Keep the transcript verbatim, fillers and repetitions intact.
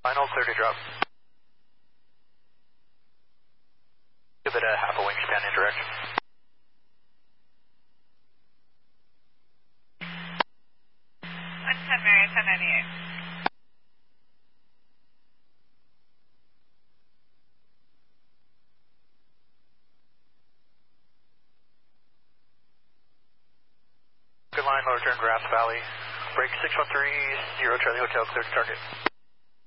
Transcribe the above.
Final clear to drop. Give it a half a wingspan in direction. one ten Mary, ten ninety-eight. Good line, lower turn, Grass Valley. Break six one three, zero Charlie Hotel, clear to target.